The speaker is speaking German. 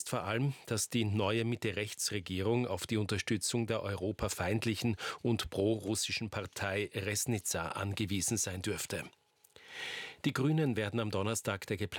vor allem, dass die neue Mitte-Rechts-Regierung auf die Unterstützung der europafeindlichen und pro-russischen Partei Resnica angewiesen sein dürfte. Die Grünen werden am Donnerstag der geplanten